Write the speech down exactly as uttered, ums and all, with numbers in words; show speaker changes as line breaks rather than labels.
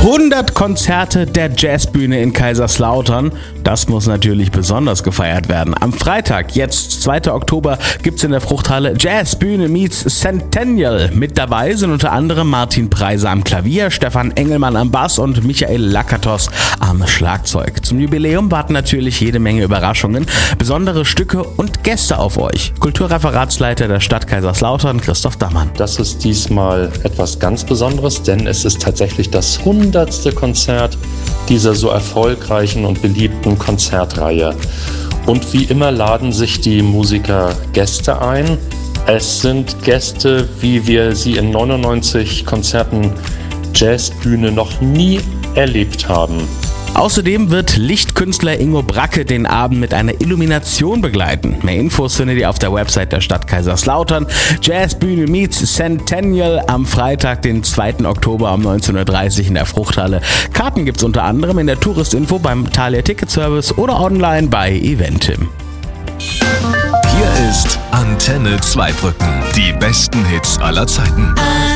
hundert Konzerte der Jazzbühne in Kaiserslautern. Das muss natürlich besonders gefeiert werden. Am Freitag, jetzt zweiter Oktober, gibt's in der Fruchthalle Jazzbühne meets Centennial. Mit dabei sind unter anderem Martin Preiser am Klavier, Stefan Engelmann am Bass und Michael Lakatos am Schlagzeug. Zum Jubiläum warten natürlich jede Menge Überraschungen, besondere Stücke und Gäste auf euch. Kulturreferatsleiter der Stadt Kaiserslautern, Christoph Dammann.
Das ist diesmal etwas ganz Besonderes, denn es ist tatsächlich das hundertste Konzert dieser so erfolgreichen und beliebten Konzertreihe. Und wie immer laden sich die Musiker Gäste ein. Es sind Gäste, wie wir sie in neunundneunzig Konzerten Jazzbühne noch nie erlebt haben.
Außerdem wird Lichtkünstler Ingo Bracke den Abend mit einer Illumination begleiten. Mehr Infos findet ihr auf der Website der Stadt Kaiserslautern. Jazzbühne meets Centennial am Freitag, den zweiten Oktober um neunzehn Uhr dreißig in der Fruchthalle. Karten gibt's unter anderem in der Touristinfo beim Thalia Ticket Service oder online bei Eventim.
Hier ist Antenne Zweibrücken. Die besten Hits aller Zeiten.